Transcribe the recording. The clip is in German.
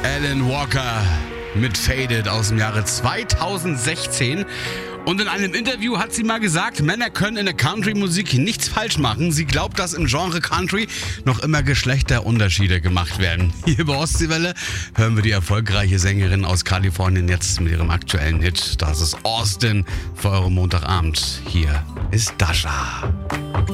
Alan Walker mit Faded aus dem Jahre 2016. Und in einem Interview hat sie mal gesagt, Männer können in der Country-Musik nichts falsch machen. Sie glaubt, dass im Genre Country noch immer Geschlechterunterschiede gemacht werden. Hier bei Ostseewelle hören wir die erfolgreiche Sängerin aus Kalifornien jetzt mit ihrem aktuellen Hit. Das ist Austin für euren Montagabend. Hier ist Dasha.